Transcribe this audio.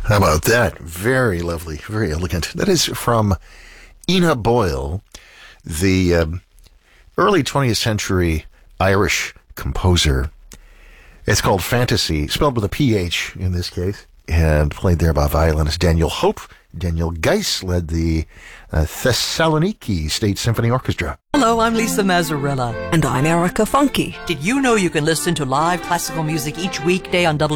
How about that? Very lovely, very elegant. That is from Ina Boyle, the early 20th century Irish composer. It's called Fantasy, spelled with a PH in this case, and played there by violinist Daniel Hope. Daniel Geiss led the Thessaloniki State Symphony Orchestra. Hello, I'm Lisa Mazzarella. And I'm Erica Funky. Did you know you can listen to live classical music each weekday on